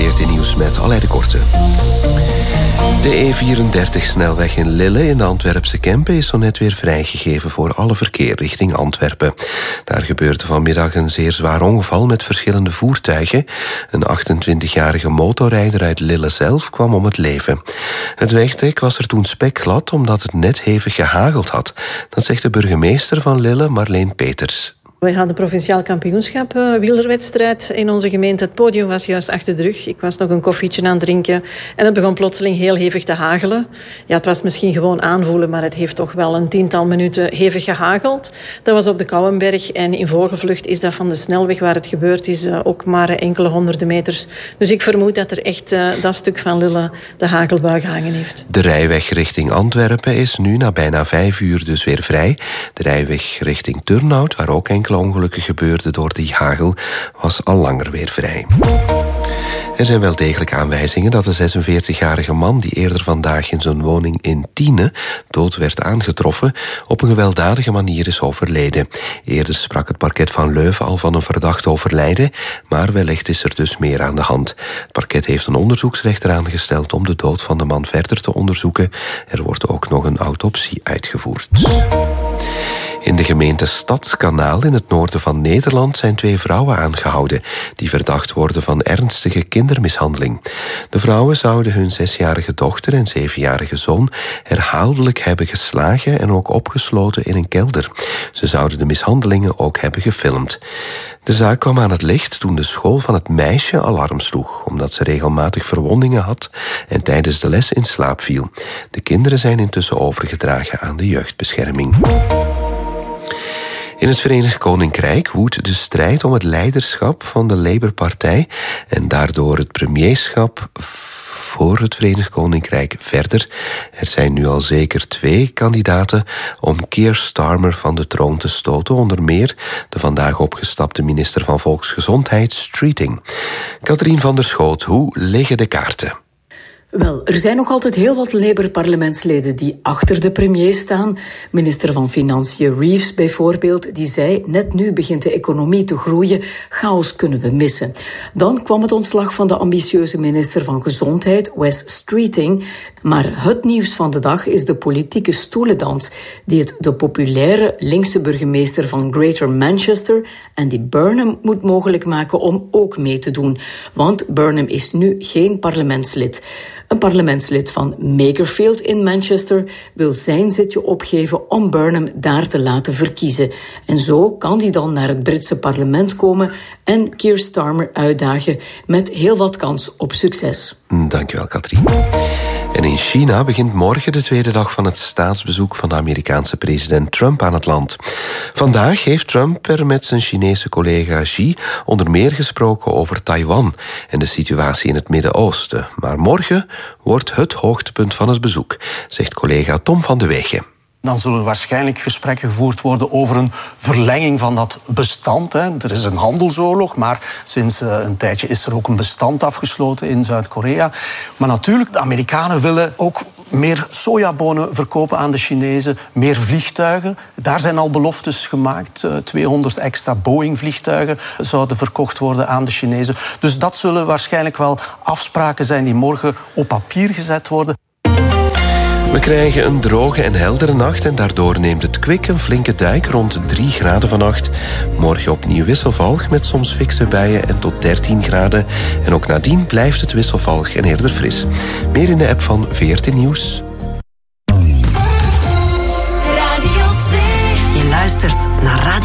VRT Nieuws met Aleid de Korte. De E34-snelweg in Lille in de Antwerpse Kempen is zo net weer vrijgegeven voor alle verkeer richting Antwerpen. Daar gebeurde vanmiddag een zeer zwaar ongeval met verschillende voertuigen. Een 28-jarige motorrijder uit Lille zelf kwam om het leven. Het wegdek was er toen spekglad omdat het net hevig gehageld had. Dat zegt de burgemeester van Lille, Marleen Peters. We hadden provinciaal kampioenschap wielerwedstrijd in onze gemeente. Het podium was juist achter de rug. Ik was nog een koffietje aan het drinken en het begon plotseling heel hevig te hagelen. Ja, het was misschien gewoon aanvoelen, maar het heeft toch wel een 10-tal minuten hevig gehageld. Dat was op de Kouwenberg en in vogelvlucht is dat van de snelweg waar het gebeurd is ook maar enkele honderden meters. Dus ik vermoed dat er echt dat stuk van Lille de hagelbui gehangen heeft. De rijweg richting Antwerpen is nu na bijna 5 uur dus weer vrij. De rijweg richting Turnhout, waar ook enkele ongelukken gebeurden door die hagel, was al langer weer vrij. Er zijn wel degelijk aanwijzingen dat de 46-jarige man die eerder vandaag in zijn woning in Tiene dood werd aangetroffen, op een gewelddadige manier is overleden. Eerder sprak het parket van Leuven al van een verdacht overlijden, maar wellicht is er dus meer aan de hand. Het parket heeft een onderzoeksrechter aangesteld om de dood van de man verder te onderzoeken. Er wordt ook nog een autopsie uitgevoerd. In de gemeente Stadskanaal in het noorden van Nederland zijn 2 vrouwen aangehouden die verdacht worden van ernstige kindermishandeling. De vrouwen zouden hun 6-jarige dochter en 7-jarige zoon herhaaldelijk hebben geslagen en ook opgesloten in een kelder. Ze zouden de mishandelingen ook hebben gefilmd. De zaak kwam aan het licht toen de school van het meisje alarm sloeg, omdat ze regelmatig verwondingen had en tijdens de les in slaap viel. De kinderen zijn intussen overgedragen aan de jeugdbescherming. In het Verenigd Koninkrijk woedt de strijd om het leiderschap van de Labour-partij en daardoor het premierschap voor het Verenigd Koninkrijk verder. Er zijn nu al zeker 2 kandidaten om Keir Starmer van de troon te stoten, onder meer de vandaag opgestapte minister van Volksgezondheid, Streeting. Katrien van der Schoot, hoe liggen de kaarten? Wel, er zijn nog altijd heel wat Labour-parlementsleden die achter de premier staan. Minister van Financiën Reeves bijvoorbeeld, die zei: net nu begint de economie te groeien, chaos kunnen we missen. Dan kwam het ontslag van de ambitieuze minister van Gezondheid, Wes Streeting. Maar het nieuws van de dag is de politieke stoelendans die het de populaire linkse burgemeester van Greater Manchester, Andy Burnham, moet mogelijk maken om ook mee te doen. Want Burnham is nu geen parlementslid. Een parlementslid van Makerfield in Manchester wil zijn zitje opgeven om Burnham daar te laten verkiezen. En zo kan hij dan naar het Britse parlement komen en Keir Starmer uitdagen met heel wat kans op succes. Dankjewel, Katrien. En in China begint morgen de tweede dag van het staatsbezoek van de Amerikaanse president Trump aan het land. Vandaag heeft Trump er met zijn Chinese collega Xi onder meer gesproken over Taiwan en de situatie in het Midden-Oosten. Maar morgen wordt het hoogtepunt van het bezoek, zegt collega Tom van de Wegen. Dan zullen er waarschijnlijk gesprekken gevoerd worden over een verlenging van dat bestand. Er is een handelsoorlog, maar sinds een tijdje is er ook een bestand afgesloten in Zuid-Korea. Maar natuurlijk, de Amerikanen willen ook meer sojabonen verkopen aan de Chinezen, meer vliegtuigen. Daar zijn al beloftes gemaakt. 200 extra Boeing-vliegtuigen zouden verkocht worden aan de Chinezen. Dus dat zullen waarschijnlijk wel afspraken zijn die morgen op papier gezet worden. We krijgen een droge en heldere nacht en daardoor neemt het kwik een flinke duik rond 3 graden vannacht. Morgen opnieuw wisselvallig met soms fikse buien en tot 13 graden. En ook nadien blijft het wisselvallig en eerder fris. Meer in de app van VRT Nieuws. Radio 2. Je luistert naar Radio